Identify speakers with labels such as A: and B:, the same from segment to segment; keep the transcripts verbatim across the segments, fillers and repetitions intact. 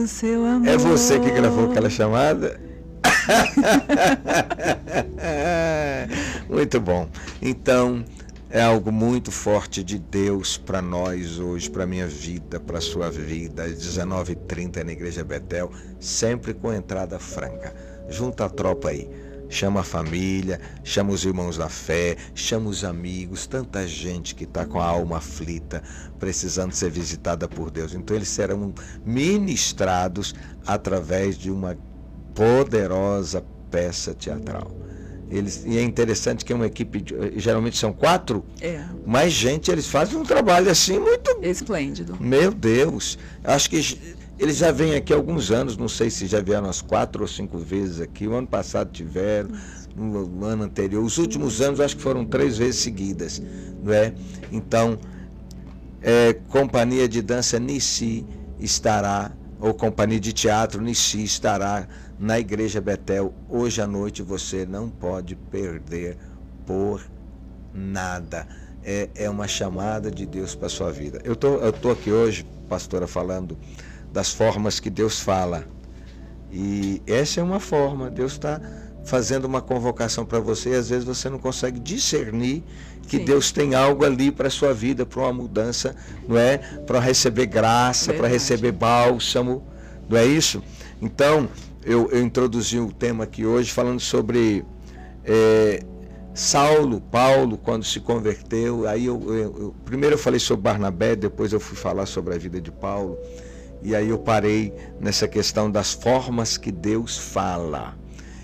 A: Seu amor.
B: É você que gravou aquela chamada? Muito bom. Então, é algo muito forte de Deus para nós hoje, para minha vida, para a sua vida. Às dezenove e trinta na Igreja Betel, sempre com entrada franca. Junta a tropa aí. Chama a família, chama os irmãos da fé, chama os amigos, tanta gente que está com a alma aflita, precisando ser visitada por Deus. Então eles serão ministrados através de uma poderosa peça teatral. Eles, e é interessante que é uma equipe, geralmente são quatro,
A: é.
B: mas gente, eles fazem um trabalho assim muito...
A: esplêndido.
B: Meu Deus, acho que... Eles já vêm aqui há alguns anos, não sei se já vieram umas quatro ou cinco vezes aqui. O ano passado tiveram, no ano anterior. Os últimos anos acho que foram três vezes seguidas, não é? Então, é, Companhia de Dança Nissi estará, ou Companhia de Teatro Nissi estará na Igreja Betel hoje à noite. Você não pode perder por nada. É, é uma chamada de Deus para a sua vida. Eu tô, eu tô aqui hoje, pastora, falando das formas que Deus fala, e essa é uma forma. Deus está fazendo uma convocação para você, e às vezes você não consegue discernir que Sim. Deus tem algo ali para a sua vida, para uma mudança, não é? Para receber graça, para receber bálsamo, não é isso? Então, eu, eu introduzi o tema aqui hoje falando sobre é, Saulo, Paulo, quando se converteu. Aí eu, eu, eu, primeiro eu falei sobre Barnabé, depois eu fui falar sobre a vida de Paulo. E aí eu parei nessa questão das formas que Deus fala.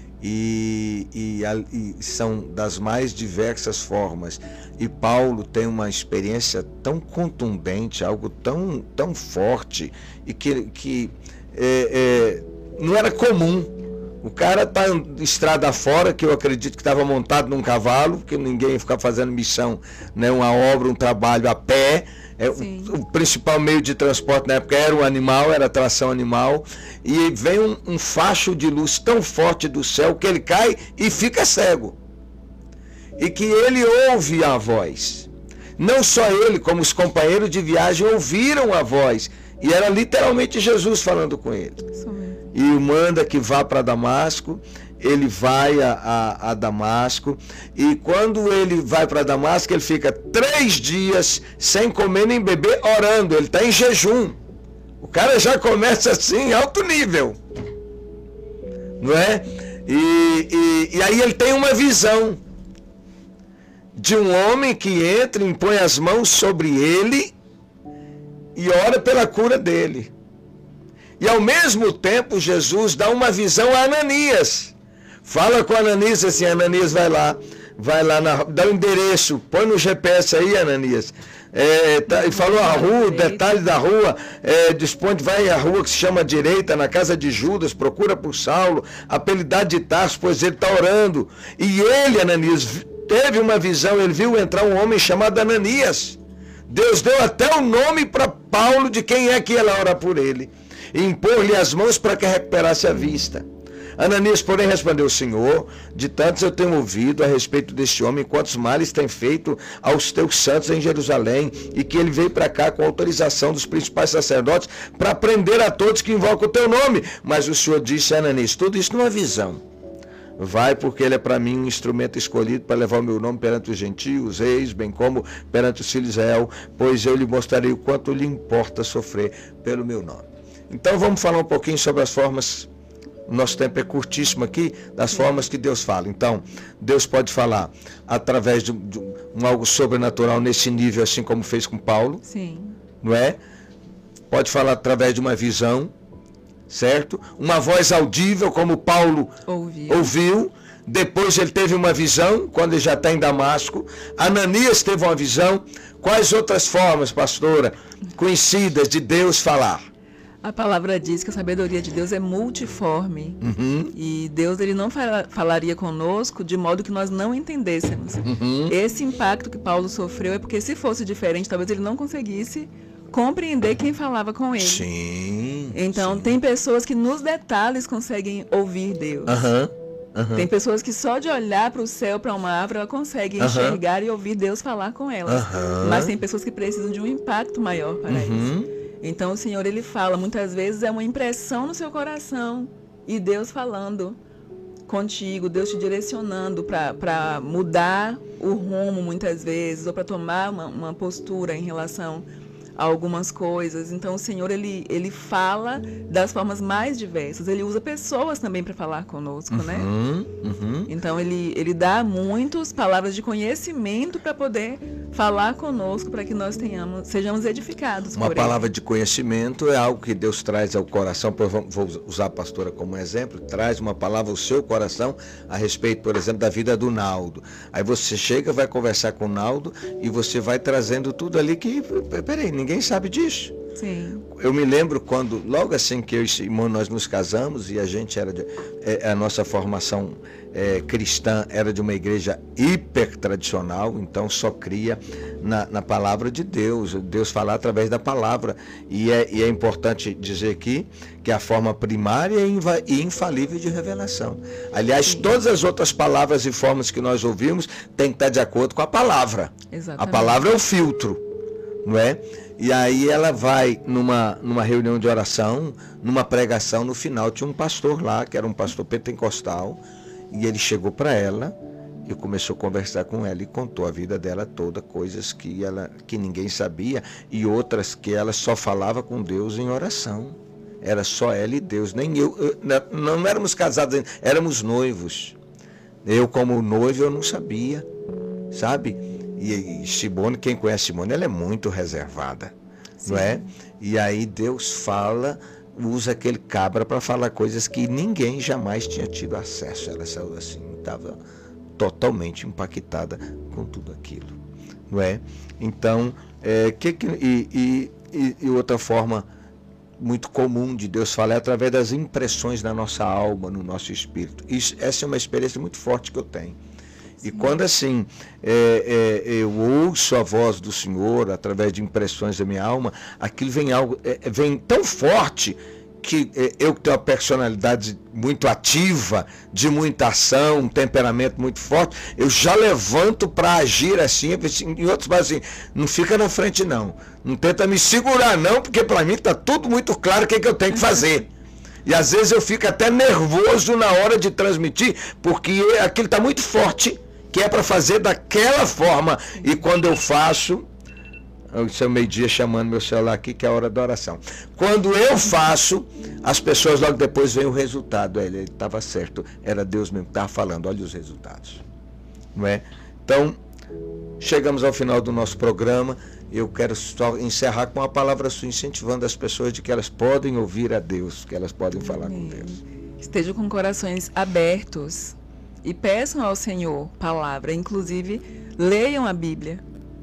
B: E, e, e são das mais diversas formas. E Paulo tem uma experiência tão contundente, algo tão, tão forte, e que, que é, é, não era comum. O cara está estrada fora, que eu acredito que estava montado num cavalo, porque ninguém ia ficar fazendo missão, né, uma obra, um trabalho a pé. É, o, o principal meio de transporte na época era o animal, era a tração animal, e vem um, um facho de luz tão forte do céu que ele cai e fica cego. E que ele ouve a voz. Não só ele, como os companheiros de viagem ouviram a voz. E era literalmente Jesus falando com ele. E o manda que vá para Damasco. Ele vai a, a, a Damasco, e quando ele vai para Damasco, ele fica três dias sem comer nem beber, orando. Ele está em jejum. O cara já começa assim, alto nível, não é? E, e, e aí ele tem uma visão de um homem que entra, impõe as mãos sobre ele e ora pela cura dele. E ao mesmo tempo Jesus dá uma visão a Ananias. Fala com Ananias assim: Ananias, vai lá, vai lá, na, dá o endereço, põe no G P S aí, Ananias. É, tá, e falou a rua, o detalhe da rua, é, dispõe, vai à rua que se chama direita, na casa de Judas, procura por Saulo, apelidado de Tarso, pois ele está orando. E ele, Ananias, teve uma visão, ele viu entrar um homem chamado Ananias. Deus deu até o nome para Paulo de quem é que ia lá orar por ele, e impor-lhe as mãos para que recuperasse a vista. Ananias, porém, respondeu: Senhor, de tantos eu tenho ouvido a respeito deste homem, quantos males tem feito aos teus santos em Jerusalém, e que ele veio para cá com autorização dos principais sacerdotes para prender a todos que invocam o teu nome. Mas o Senhor disse a Ananias: tudo isso numa visão. Vai, porque ele é para mim um instrumento escolhido para levar o meu nome perante os gentios, reis, bem como perante os filhos de Israel, pois eu lhe mostrarei o quanto lhe importa sofrer pelo meu nome. Então vamos falar um pouquinho sobre as formas. Nosso tempo é curtíssimo aqui, das formas que Deus fala. Então, Deus pode falar através de, de um algo sobrenatural nesse nível, assim como fez com Paulo.
A: Sim.
B: Não é? Pode falar através de uma visão, certo? Uma voz audível, como Paulo ouviu. ouviu. Depois ele teve uma visão, quando ele já está em Damasco. Ananias teve uma visão. Quais outras formas, pastora, conhecidas de Deus falar?
A: A palavra diz que a sabedoria de Deus é multiforme.
B: Uhum.
A: E Deus ele não fala, falaria conosco de modo que nós não entendêssemos.
B: Uhum.
A: Esse impacto que Paulo sofreu é porque, se fosse diferente, talvez ele não conseguisse compreender quem falava com ele.
B: Sim.
A: Então,
B: sim.
A: Tem pessoas que nos detalhes conseguem ouvir Deus.
B: Uhum. Uhum.
A: Tem pessoas que só de olhar para o céu, para uma árvore, ela consegue
B: uhum.
A: enxergar e ouvir Deus falar com elas.
B: Uhum.
A: Mas tem pessoas que precisam de um impacto maior para
B: uhum.
A: isso. Então o Senhor, ele fala, muitas vezes é uma impressão no seu coração, e Deus falando contigo, Deus te direcionando para mudar o rumo muitas vezes, ou para tomar uma, uma postura em relação a algumas coisas. Então o Senhor, ele, ele fala das formas mais diversas. Ele usa pessoas também para falar conosco,
B: uhum,
A: né?
B: Uhum.
A: Então ele, ele dá muitas palavras de conhecimento para poder falar conosco, para que nós tenhamos, sejamos edificados
B: Uma
A: por
B: palavra
A: ele.
B: de conhecimento é algo que Deus traz ao coração. Vou usar a pastora como exemplo. Traz uma palavra ao seu coração a respeito, por exemplo, da vida do Naldo. Aí você chega, vai conversar com o Naldo e você vai trazendo tudo ali que, peraí, ninguém sabe disso.
A: Sim.
B: Eu me lembro quando, logo assim que eu e Simone nós nos casamos, e a gente era de, é, a nossa formação é, cristã era de uma igreja hiper tradicional, então só cria na, na palavra de Deus, Deus falar através da palavra, e é, e é importante dizer aqui que é a forma primária e infalível de revelação. Aliás, Sim. todas as outras palavras e formas que nós ouvimos têm que estar de acordo com a palavra.
A: Exatamente.
B: A palavra é o filtro, não é? E aí ela vai numa, numa reunião de oração, numa pregação, no final tinha um pastor lá, que era um pastor pentecostal, e ele chegou para ela e começou a conversar com ela e contou a vida dela toda, coisas que, ela, que ninguém sabia e outras que ela só falava com Deus em oração. Era só ela e Deus, nem eu, eu não, não éramos casados ainda, éramos noivos. Eu como noivo eu não sabia, sabe? E Simone, quem conhece Simone, ela é muito reservada, Sim. não é? E aí Deus fala, usa aquele cabra para falar coisas que ninguém jamais tinha tido acesso. Ela saiu assim, estava totalmente impactada com tudo aquilo, não é? Então, é, que, que, e, e, e outra forma muito comum de Deus falar é através das impressões na nossa alma, no nosso espírito. Isso, essa é uma experiência muito forte que eu tenho. E quando assim é, é, eu ouço a voz do Senhor através de impressões da minha alma, aquilo vem algo é, vem tão forte que é, eu que tenho uma personalidade muito ativa, de muita ação, um temperamento muito forte, eu já levanto para agir assim, e outros falam assim, não fica na frente não, não tenta me segurar não, porque para mim está tudo muito claro o que, é que eu tenho que fazer. E às vezes eu fico até nervoso na hora de transmitir, porque aquilo está muito forte, que é para fazer daquela forma. E quando eu faço, isso é o meio-dia chamando meu celular aqui, que é a hora da oração. Quando eu faço, as pessoas logo depois veem o resultado. Ele estava certo, era Deus mesmo que estava falando, olha os resultados. Não é? Então, chegamos ao final do nosso programa. Eu quero só encerrar com uma palavra sua, incentivando as pessoas de que elas podem ouvir a Deus, que elas podem falar
A: Amém.
B: com Deus.
A: Estejam com corações abertos e peçam ao Senhor palavra. Inclusive, leiam a Bíblia.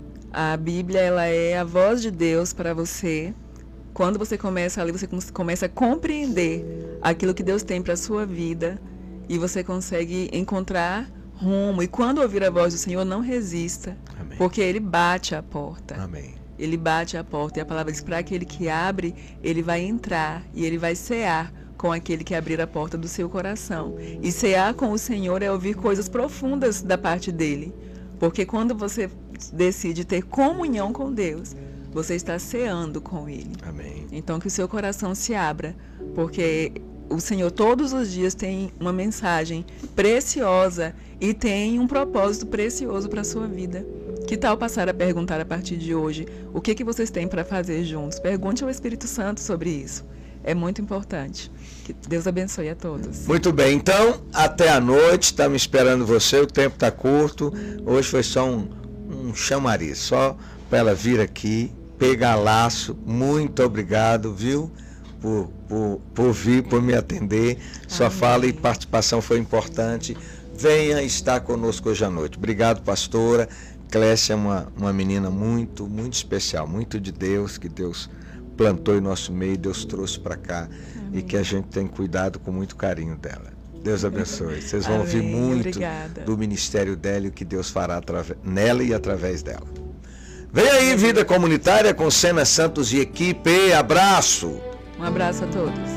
A: A Bíblia, ela é a voz de Deus para você. Quando você começa a ler, você começa a compreender aquilo que Deus tem para a sua vida e você consegue encontrar rumo. E quando ouvir a voz do Senhor, não resista.
B: Amém.
A: Porque Ele bate a porta.
B: Amém.
A: Ele bate a porta. E a palavra diz, para aquele que abre, Ele vai entrar e Ele vai cear com aquele que abrir a porta do seu coração. E cear com o Senhor é ouvir coisas profundas da parte dEle. Porque quando você decide ter comunhão com Deus, você está ceando com Ele.
B: Amém.
A: Então que o seu coração se abra, porque o Senhor todos os dias tem uma mensagem preciosa e tem um propósito precioso para a sua vida. Que tal passar a perguntar a partir de hoje o que, que vocês têm para fazer juntos? Pergunte ao Espírito Santo sobre isso. É muito importante. Que Deus abençoe a todos.
B: Muito bem, então, até a noite, estamos esperando você, o tempo está curto. Hoje foi só um, um chamariz, só para ela vir aqui, pegar laço. Muito obrigado, viu? Por, por, por vir, por me atender. Sua Amém. Fala e participação foi importante. Venha estar conosco hoje à noite. Obrigado, pastora. Clécia é uma, uma menina muito, muito especial, muito de Deus, que Deus plantou em nosso meio, Deus trouxe para cá. Amém. E que a gente tem cuidado com muito carinho dela. Deus abençoe. Vocês vão Amém. Ouvir muito Obrigada. Do ministério dela e o que Deus fará através, nela e através dela. Vem aí, Vida Comunitária com Sena Santos e equipe. Abraço.
A: Um abraço a todos.